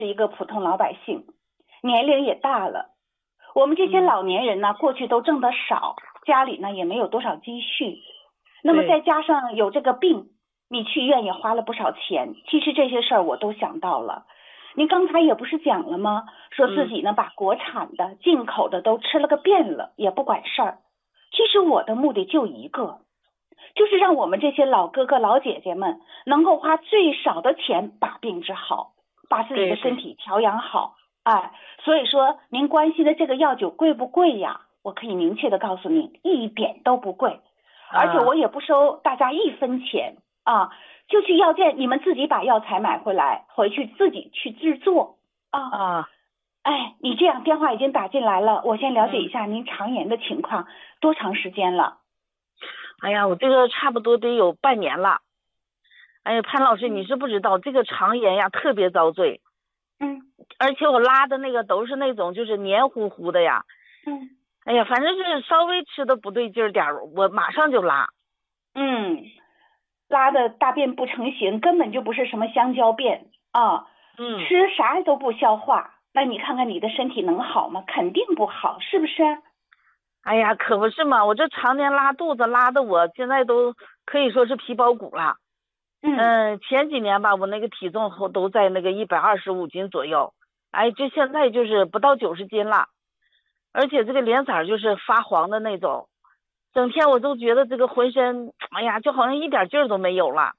是一个普通老百姓，年龄也大了。我们这些老年人呢，过去都挣得少，家里呢也没有多少积蓄，那么再加上有这个病，你去医院也花了不少钱。其实这些事儿我都想到了。您刚才也不是讲了吗？说自己呢把国产的、进口的都吃了个遍了，也不管事儿。其实我的目的就一个，就是让我们这些老哥哥老姐姐们能够花最少的钱把病治好，把自己的身体调养好。哎，所以说您关心的这个药酒贵不贵呀？我可以明确的告诉您，一点都不贵，而且我也不收大家1分钱啊，就去药店，你们自己把药材买回来，回去自己去制作啊。哎，你这样电话已经打进来了，我先了解一下您肠炎的情况，多长时间了？ 哎呀，我这个差不多得有半年了。哎呀，潘老师，你是不知道这个肠炎呀特别遭罪。而且我拉的那个都是那种就是黏糊糊的呀。哎呀，反正是稍微吃的不对劲儿点儿，我马上就拉。 拉的大便不成形，根本就不是什么香蕉便啊。吃啥都不消化，那你看看你的身体能好吗？肯定不好，是不是？ 哎呀，可不是嘛，我这常年拉肚子，拉的我现在都可以说是皮包骨了。前几年吧，我那个体重都在那个125斤左右，哎，这现在就是不到90斤了，而且这个脸色就是发黄的那种，整天我都觉得这个浑身，哎呀，就好像一点劲儿都没有了。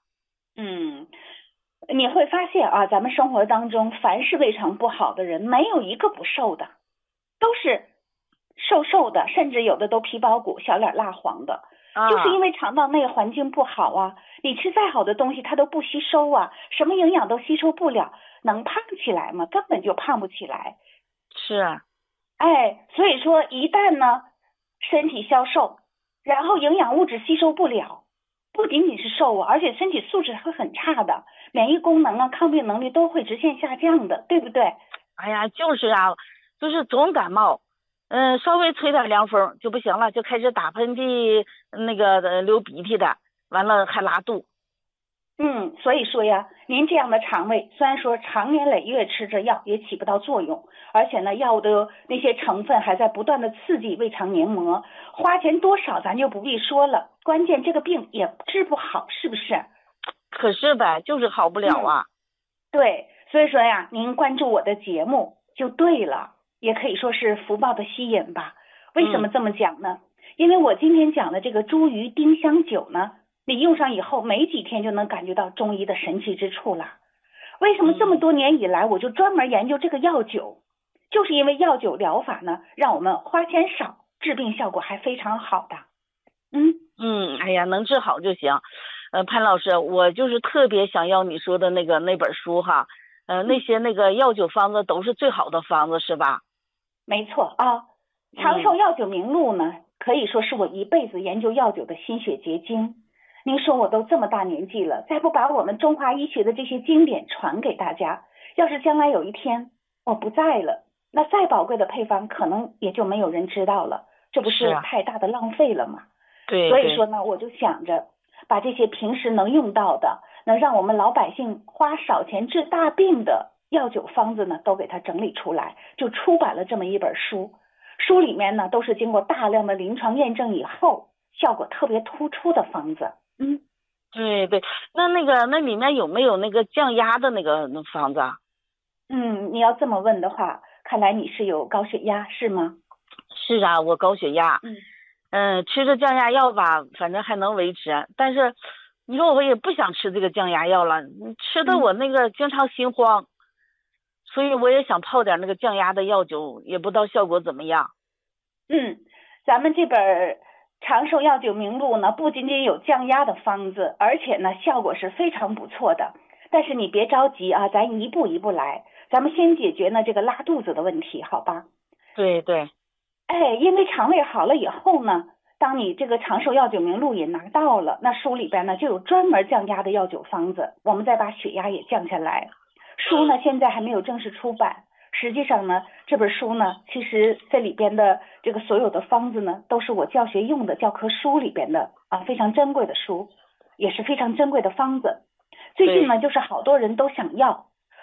你会发现啊，咱们生活当中凡是胃肠不好的人，没有一个不瘦的，都是瘦的，甚至有的都皮包骨、小脸蜡黄的。就是因为肠道内环境不好啊，你吃再好的东西它都不吸收啊，什么营养都吸收不了，能胖起来吗？根本就胖不起来。 是啊。 所以说一旦呢身体消瘦，然后营养物质吸收不了，不仅仅是瘦啊，而且身体素质会很差的，免疫功能啊、抗病能力都会直线下降的，对不对？ 哎呀，就是啊，就是总感冒。稍微吹点凉风就不行了，就开始打喷嚏，那个流鼻涕的，完了还拉肚。 所以说呀，您这样的肠胃虽然说长年累月吃着药也起不到作用，而且呢，药物的那些成分还在不断的刺激胃肠黏膜，花钱多少咱就不必说了，关键这个病也治不好，是不是？ 可是呗，就是好不了啊。 对，所以说呀，您关注我的节目就对了，也可以说是福报的吸引吧。为什么这么讲呢？因为我今天讲的这个茱萸丁香酒呢，你用上以后没几天就能感觉到中医的神奇之处了。为什么这么多年以来我就专门研究这个药酒？就是因为药酒疗法呢，让我们花钱少，治病效果还非常好的。 哎呀，能治好就行。潘老师，我就是特别想要你说的那本书哈。那些那个药酒方子都是最好的方子是吧？ 没错啊，长寿药酒名录呢，可以说是我一辈子研究药酒的心血结晶。您说我都这么大年纪了，再不把我们中华医学的这些经典传给大家，要是将来有一天我不在了，那再宝贵的配方可能也就没有人知道了，这不是太大的浪费了吗？ 对。 所以说呢，我就想着把这些平时能用到的，能让我们老百姓花少钱治大病的药酒方子呢，都给它整理出来，就出版了这么一本书。书里面呢，都是经过大量的临床验证以后，效果特别突出的方子。 对，那里面有没有那个降压的那个方子啊？ 你要这么问的话，看来你是有高血压是吗？ 是啊，我高血压。吃着降压药吧，反正还能维持，但是你说我也不想吃这个降压药了，吃的我那个经常心慌，所以我也想泡点那个降压的药酒，也不知道效果怎么样。 咱们这本长寿药酒名录呢，不仅仅有降压的方子，而且呢效果是非常不错的。但是你别着急啊，咱一步一步来，咱们先解决呢这个拉肚子的问题，好吧？ 对。 因为肠胃好了以后呢，当你这个长寿药酒名录也拿到了，那书里边呢就有专门降压的药酒方子，我们再把血压也降下来。书呢现在还没有正式出版，实际上呢这本书呢，其实这里边的这个所有的方子呢，都是我教学用的教科书里边的非常珍贵的书，也是非常珍贵的方子。最近呢就是好多人都想要，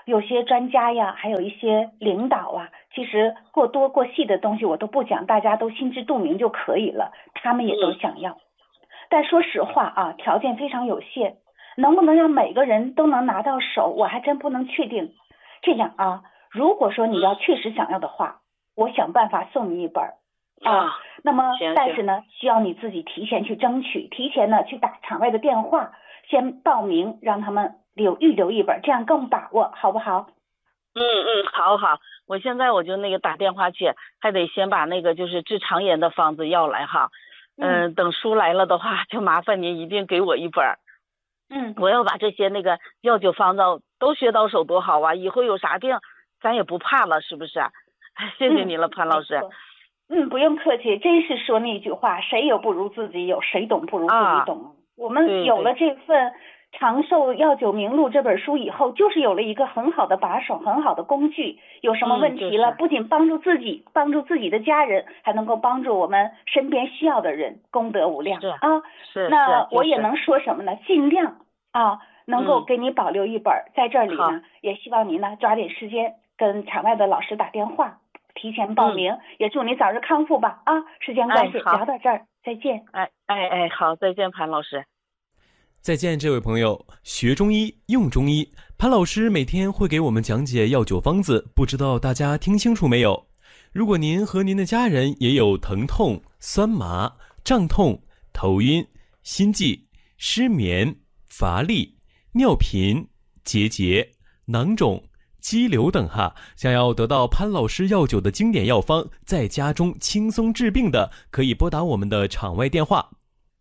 有些专家呀，还有一些领导啊，其实过多过细的东西我都不讲，大家都心知肚明就可以了。他们也都想要，但说实话啊，条件非常有限，能不能让每个人都能拿到手，我还真不能确定。这样啊，如果说你要确实想要的话，我想办法送你一本啊。那么但是呢，需要你自己提前去争取，提前呢去打场外的电话，先报名，让他们预留一本，这样更把握，好不好？ 好，我现在我就那个打电话去，还得先把那个就是治肠炎的方子要来哈。等书来了的话，就麻烦您一定给我一本。我要把这些那个药酒方子都学到手多好啊，以后有啥病咱也不怕了，是不是？谢谢你了，潘老师。 不用客气，真是说那句话，谁有不如自己有，谁懂不如自己懂。我们有了这份长寿药酒名录这本书以后，就是有了一个很好的把手，很好的工具。有什么问题了，不仅帮助自己，帮助自己的家人，还能够帮助我们身边需要的人，功德无量啊。那我也能说什么呢？尽量啊，能够给你保留一本，在这里呢，也希望您呢抓点时间跟场外的老师打电话，提前报名，也祝你早日康复吧啊！时间关系，聊到这儿，再见。 好，再见，潘老师。 再见，这位朋友。学中医，用中医，潘老师每天会给我们讲解药酒方子，不知道大家听清楚没有？如果您和您的家人也有疼痛、酸麻、胀痛、头晕、心悸、失眠、乏力、尿频、结节、囊肿、肌瘤等想要得到潘老师药酒的经典药方，在家中轻松治病的，可以拨打我们的场外电话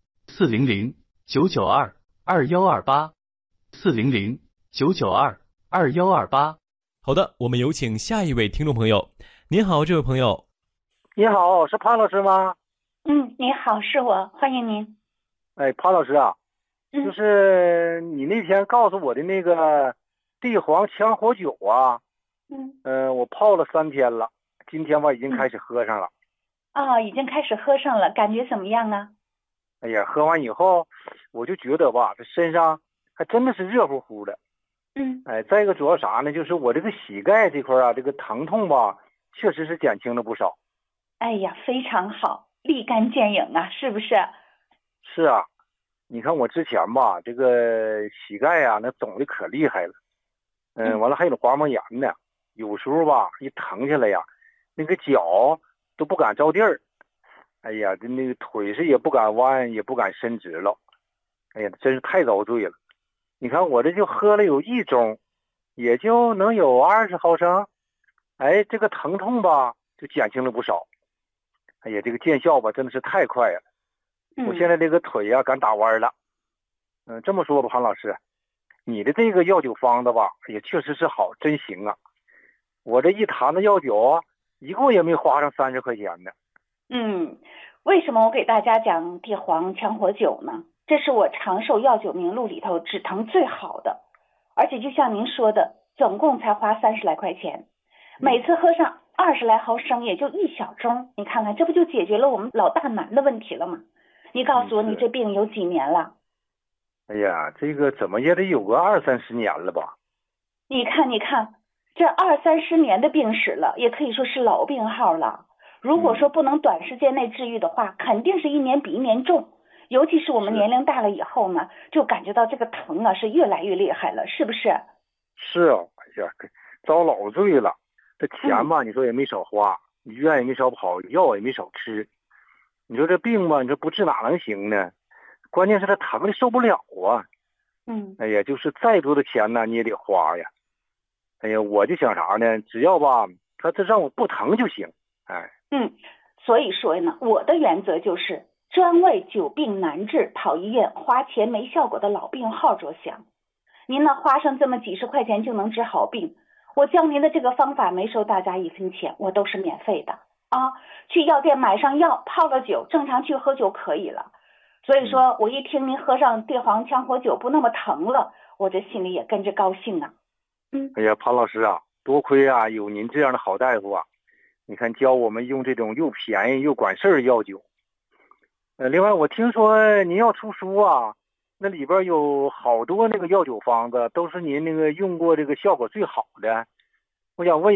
400-992-2128，400-992-2128。好的，我们有请下一位听众朋友。您好，这位朋友。 你好，是潘老师吗？ 你好，是我，欢迎您。 潘老师啊，就是你那天告诉我的那个地黄强火酒啊，我泡了3天了，今天吧已经开始喝上了。 已经开始喝上了，感觉怎么样啊？ 哎呀，喝完以后我就觉得吧，这身上还真的是热乎乎的。再一个主要啥呢，就是我这个膝盖这块啊，这个疼痛吧确实是减轻了不少。 哎呀，非常好，立竿见影啊，是不是？ 是啊，你看我之前吧，这个膝盖啊那肿的可厉害了。完了还有滑膜炎呢，有时候吧一疼下来呀，那个脚都不敢着地儿。哎呀，这那个腿是也不敢弯，也不敢伸直了。哎呀，真是太遭罪了。你看我这就喝了有1盅，也就能有20毫升。这个疼痛吧就减轻了不少。哎呀，这个见效吧真的是太快了。我现在这个腿呀敢打弯了。这么说吧，潘老师，你的这个药酒方子吧也确实是好，真行啊。我这一坛子药酒一共也没花上30块钱呢。 为什么我给大家讲地黄强火酒呢？这是我长寿药酒名录里头止疼最好的，而且就像您说的，总共才花30来块钱，每次喝上20来毫升，也就1小盅，你看看这不就解决了我们老大难的问题了吗？你告诉我，你这病有几年了？ 哎呀，这个怎么也得有个20、30年了吧？ 你看，这20、30年的病史了，也可以说是老病号了。如果说不能短时间内治愈的话，肯定是一年比一年重。尤其是我们年龄大了以后呢，就感觉到这个疼啊是越来越厉害了，是不是？ 是啊，哎呀，遭老罪了。这钱吧，你说也没少花，医院也没少跑，药也没少吃。你说这病吧，你说不治哪能行呢？关键是他疼的受不了啊。哎呀，就是再多的钱呢，你也得花呀。哎呀，我就想啥呢？只要吧，他这让我不疼就行。 所以说呢，我的原则就是专为久病难治、跑医院花钱没效果的老病号着想。您呢花上这么几十块钱就能治好病，我教您的这个方法没收大家1分钱，我都是免费的啊。去药店买上药，泡了酒，正常去喝就可以了。所以说我一听您喝上地黄强火酒不那么疼了，我这心里也跟着高兴啊。 哎呀，潘老师啊，多亏啊有您这样的好大夫啊，你看教我们用这种又便宜又管事儿药酒。另外我听说您要出书啊， 那里边有好多那个药酒方子，都是您那个用过这个效果最好的。我想问